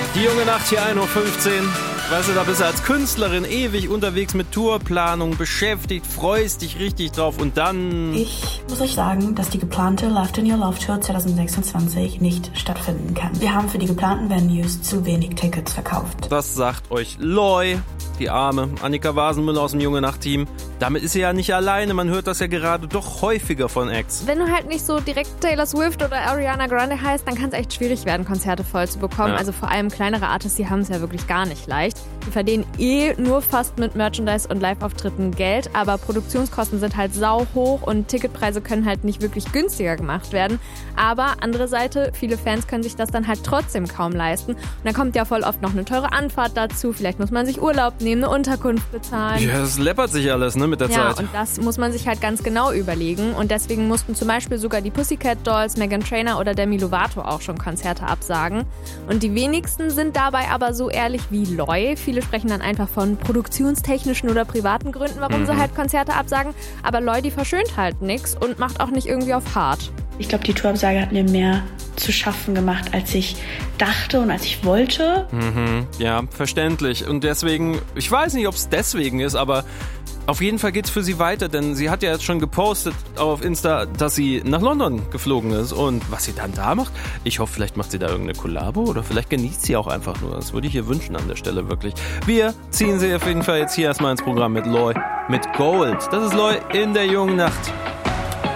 Die junge Nacht hier 1.15 Uhr. Weißt du, da bist du als Künstlerin ewig unterwegs mit Tourplanung beschäftigt, freust dich richtig drauf und dann... Ich muss euch sagen, dass die geplante Laughed in Your Love Tour 2026 nicht stattfinden kann. Wir haben für die geplanten Venues zu wenig Tickets verkauft. Das sagt euch Loi, die arme Annika Wasenmüller aus dem Junge Nacht-Team. Damit ist sie ja nicht alleine, man hört das ja gerade doch häufiger von Acts. Wenn du halt nicht so direkt Taylor Swift oder Ariana Grande heißt, dann kann es echt schwierig werden, Konzerte voll zu bekommen. Ja. Also vor allem kleinere Artists, die haben es ja wirklich gar nicht leicht. Die verdienen nur fast mit Merchandise und Live-Auftritten Geld, aber Produktionskosten sind halt sau hoch und Ticketpreise können halt nicht wirklich günstiger gemacht werden. Aber andere Seite, viele Fans können sich das dann halt trotzdem kaum leisten. Und dann kommt ja voll oft noch eine teure Anfahrt dazu. Vielleicht muss man sich Urlaub nehmen, eine Unterkunft bezahlen. Ja, das läppert sich alles, ne, mit der Ja, Zeit. und das muss man sich halt ganz genau überlegen. Und deswegen mussten zum Beispiel sogar die Pussycat Dolls, Meghan Trainor oder Demi Lovato auch schon Konzerte absagen. Und die wenigsten sind dabei aber so ehrlich wie Loi. Viele sprechen dann einfach von produktionstechnischen oder privaten Gründen, warum sie halt Konzerte absagen. Aber Loi, die verschönt halt nichts und macht auch nicht irgendwie auf hart. Ich glaube, die Tourabsage hat mir mehr zu schaffen gemacht, als ich dachte und als ich wollte. Ja, verständlich. Und deswegen, ich weiß nicht, ob es deswegen ist, aber auf jeden Fall geht's für sie weiter, denn sie hat ja jetzt schon gepostet auf Insta, dass sie nach London geflogen ist. Und was sie dann da macht, ich hoffe, vielleicht macht sie da irgendeine Kollabo oder vielleicht genießt sie auch einfach nur. Das würde ich ihr wünschen an der Stelle wirklich. Wir ziehen sie auf jeden Fall jetzt hier erstmal ins Programm mit Loi, mit Gold. Das ist Loi in der jungen Nacht.